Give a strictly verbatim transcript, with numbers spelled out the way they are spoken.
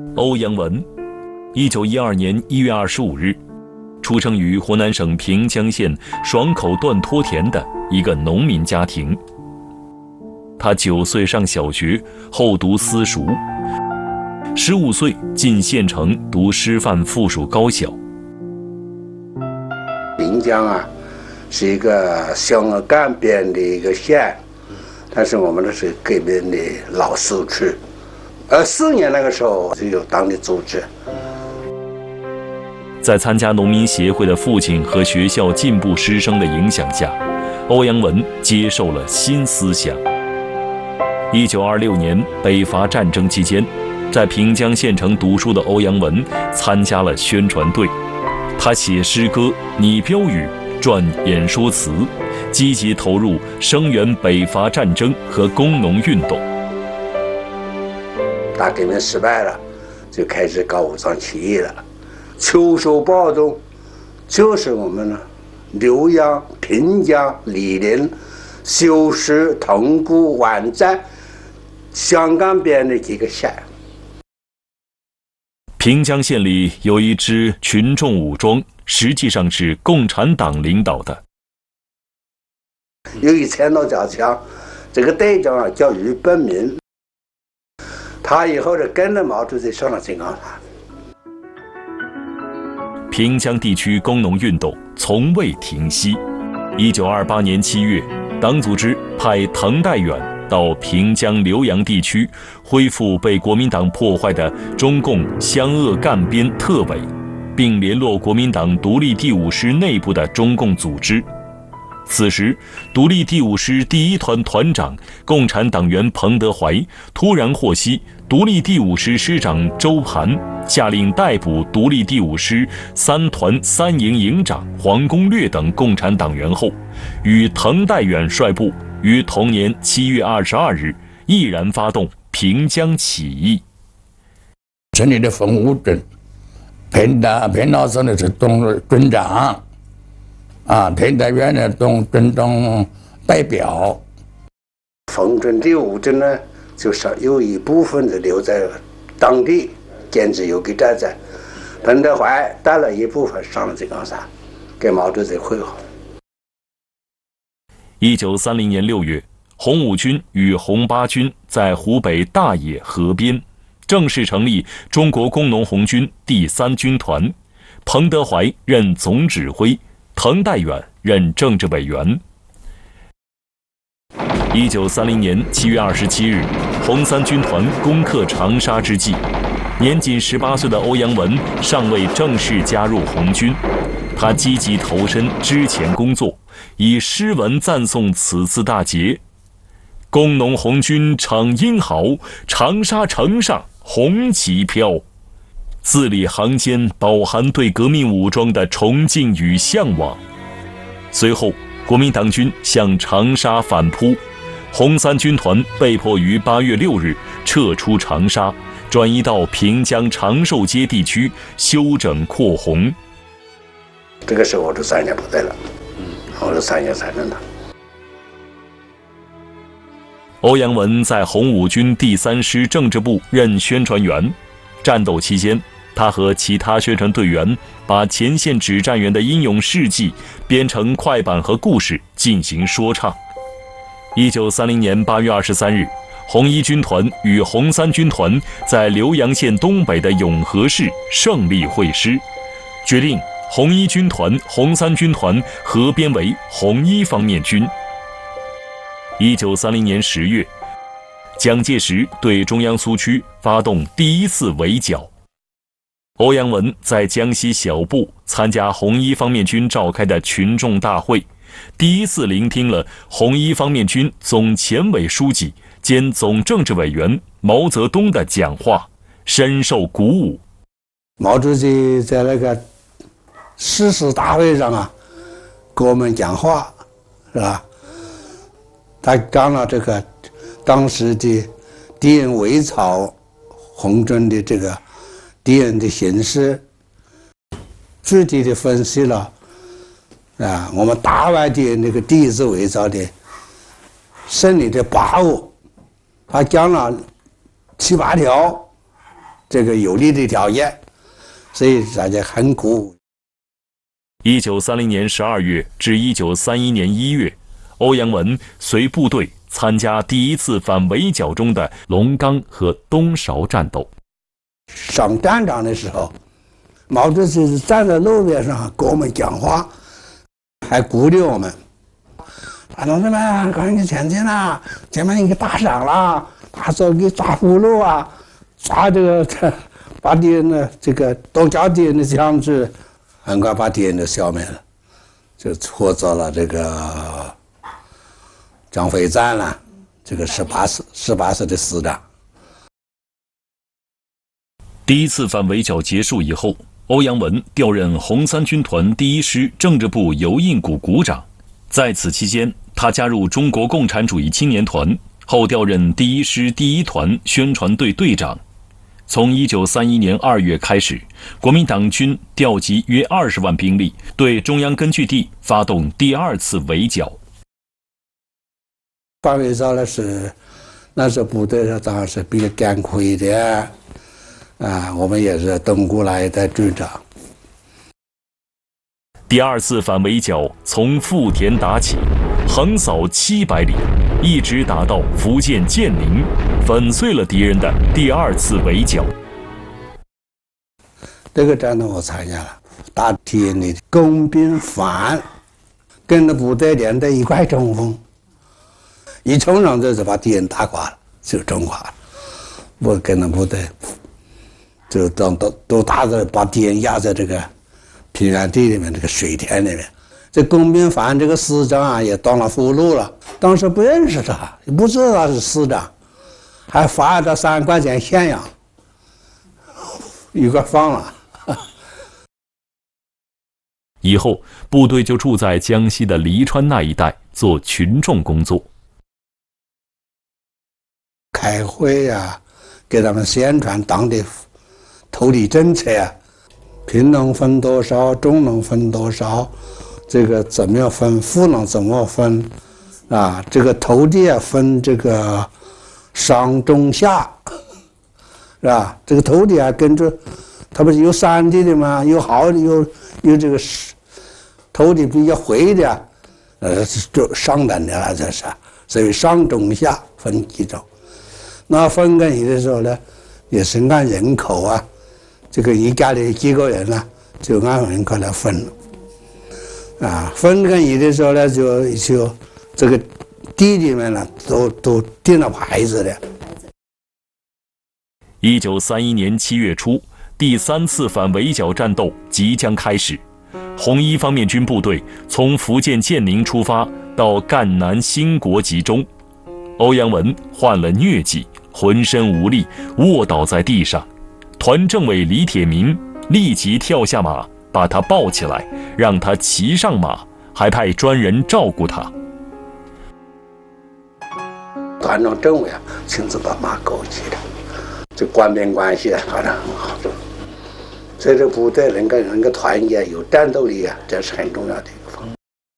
欧阳文，一九一二年一月二十五日，出生于湖南省平江县爽口段托田的一个农民家庭。他九岁上小学，后读私塾，十五岁进县城读师范附属高小。 临江啊，是一个湘赣边的一个县，但是我们那是隔壁的老市区。呃，四年那个时候就有党的组织。 在参加农民协会的父亲和学校进步师生的影响下，欧阳文接受了新思想。一九二六年北伐战争期间，在平江县城读书的欧阳文参加了宣传队，他写诗歌、拟标语、撰演说词，积极投入声援北伐战争和工农运动。 大革命失败了，就开始搞武装起义了。秋收暴动就是我们呢浏阳、平江、醴陵、修石、塘沽、皖寨、湘赣边的几个县。 平江县里有一支群众武装，实际上是共产党领导的。 由于参谋较强，这个队长啊叫俞本民，他以后就跟着毛主席上了金刚山。 平江地区工农运动从未停息。一九二八年七月，党组织派滕代远到平江浏阳地区恢复被国民党破坏的中共湘鄂赣边特委，并联络国民党独立第五师内部的中共组织。此时，独立第五师第一团团长共产党员彭德怀突然获悉独立第五师师长周盘下令逮捕独立第五师三团三营营长黄公略等共产党员后，与滕代远率部于同年七月二十二日毅然发动平江起义。 这里的冯武镇，彭大彭老师呢是董军长。啊，滕代远呢当军长代表。 冯镇第五镇呢，就是有一部分的留在当地坚持游击战争。彭德怀带了一部分上了金刚山，跟毛主席会合。 一九三零年六月，红五军与红八军在湖北大冶合编，正式成立中国工农红军第三军团，彭德怀任总指挥，滕代远任政治委员。一九三零年七月二十七日，红三军团攻克长沙之际，年仅十八岁的欧阳文尚未正式加入红军，他积极投身之前工作，以诗文赞颂此次大捷：工农红军逞英豪，长沙城上红旗飘。字里行间饱含对革命武装的崇敬与向往。随后，国民党军向长沙反扑，红三军团被迫于八月六日撤出长沙，转移到平江长寿街地区休整扩红。 这个时候我就三年部队了，嗯，我就三年才能的。 欧阳文在红五军第三师政治部任宣传员。战斗期间，他和其他宣传队员把前线指战员的英勇事迹编成快板和故事进行说唱。一九三零年八月二十三日，红一军团与红三军团在浏阳县东北的永和市胜利会师，决定红一军团、红三军团合编为红一方面军。一九三零年十月，蒋介石对中央苏区发动第一次围剿。欧阳文在江西小布参加红一方面军召开的群众大会，第一次聆听了红一方面军总前委书记兼总政治委员毛泽东的讲话，深受鼓舞。 毛主席在那个誓师大会上啊，给我们讲话，是吧？他讲了这个当时的敌人围剿红军的这个敌人的形势，具体的分析了啊，我们打完的那个第一次围剿的胜利的把握，他讲了七八条这个有利的条件，所以大家很鼓舞。 一九三零年十二月至一九三一年一月，欧阳文随部队参加第一次反围剿中的龙冈和东韶战斗。 上战场的时候，毛主席站在路边上跟我们讲话，还鼓励我们：“啊，同志们，赶紧前进啦！前面一个打仗啦，他说给抓俘虏啊，抓这个把敌人的这个夺掉敌人的枪支，很快把敌人都消灭了，就获得了这个张飞战了，这个十八师十八师的师长。” 第一次反围剿结束以后，欧阳文调任红三军团第一师政治部油印股股长。在此期间，他加入中国共产主义青年团，后调任第一师第一团宣传队队长。从一九三一年二月开始，国民党军调集约二十万兵力，对中央根据地发动第二次围剿。 反围剿呢是，那时候部队上当然是比较艰苦一点。啊，我们也是东姑来的军长。 第二次反围剿从富田打起，横扫七百里，一直打到福建建宁，粉碎了敌人的第二次围剿。 这个战斗我参加了，打敌人的工兵反，跟着部队连在一块冲锋，一冲上就是把敌人打垮了，就冲垮了。我跟着部队。就都都都打着，把敌人压在这个平原地里面，这个水田里面。这工兵反这个师长啊，也当了俘虏了。当时不认识他，也不知道他是师长，还罚他三块钱现洋，一块放了。 以后部队就住在江西的黎川那一带，做群众工作， 开会呀、啊，给他们宣传党的土地政策啊，贫农分多少，中农分多少，这个怎么样分，富农怎么分，啊，这个土地啊分这个上中下，是吧？这个土地啊跟着，它不是有山地的吗？有好的，有有这个土地比较灰的，呃，就上等的了，这是，所以上中下分几种。那分给你的时候呢，也是按人口啊。这个一家里几个人呢、啊，就按人口来分了，啊，分给你的时候呢，就就这个地里面呢，都都钉了牌子的。 一九三一年七月初，第三次反围剿战斗即将开始。红一方面军部队从福建建宁出发，到赣南兴国集中。欧阳文患了疟疾，浑身无力，卧倒在地上。团政委李铁民立即跳下马，把他抱起来，让他骑上马，还派专人照顾他。 团长政委啊，亲自把马勾起来，这官兵关系搞得很好。所以这部队能够能够团结，有战斗力啊，这是很重要的。